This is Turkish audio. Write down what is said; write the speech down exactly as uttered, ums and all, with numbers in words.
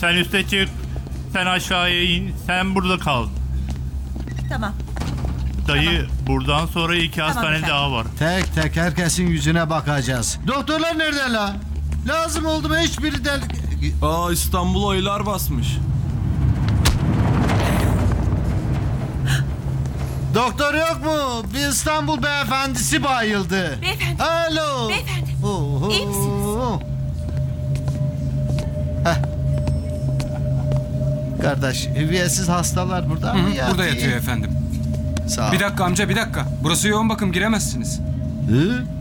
Sen üste çık. Sen aşağıya in. Sen burada kal. Tamam. Dayı buradan sonra iki hastane efendim. daha var. Tek tek herkesin yüzüne bakacağız. Doktorlar nerede la? Lazım oldu mu hiçbiri de... Aa, İstanbul ayılar basmış. Doktor yok mu? Bir İstanbul beyefendisi bayıldı. Beyefendi. Alo. Beyefendi. Oho. İyi misiniz? Heh. Kardeş, hüviyetsiz hastalar burada mı yatıyor? Burada yatıyor efendim. Sağ ol. Bir dakika amca bir dakika. Burası yoğun bakım, giremezsiniz. Hı?